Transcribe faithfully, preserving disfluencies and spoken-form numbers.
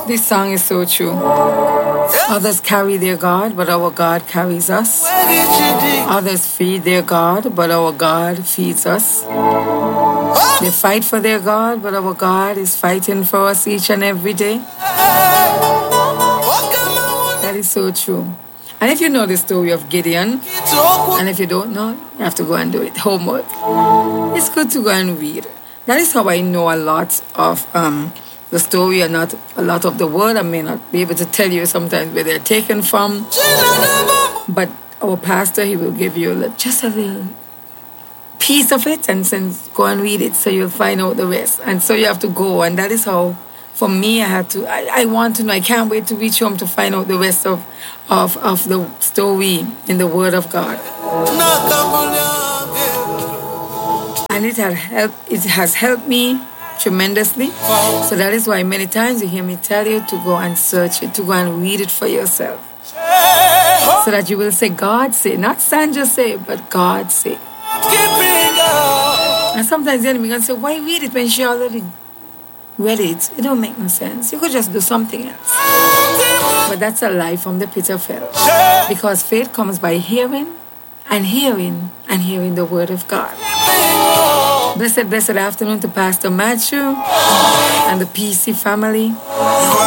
This song is so true. Others carry their God, but our God carries us. Others feed their God, but our God feeds us. They fight for their God, but our God is fighting for us each and every day. That is so true. And if you know the story of Gideon, and if you don't know, you have to go and do it. Homework. It's good to go and read. That is how I know a lot of um, the story and not a lot of the word. I may not be able to tell you sometimes where they're taken from. But our pastor, he will give you just a little piece of it and since go and read it so you'll find out the rest. And so you have to go. And that is how, for me, I had to, I, I want to know. I can't wait to reach home to find out the rest of, of, of the story in the Word of God. And it has helped, it has helped me tremendously. So that is why many times you hear me tell you to go and search it, to go and read it for yourself. So that you will say, God say, not Sandra say, but God say. And sometimes the enemy can say, why read it when she already read it? It don't make no sense. You could just do something else. But that's a lie from the pit of hell. Because faith comes by hearing and hearing and hearing the word of God. Blessed, blessed afternoon to Pastor Matthew and the P C family.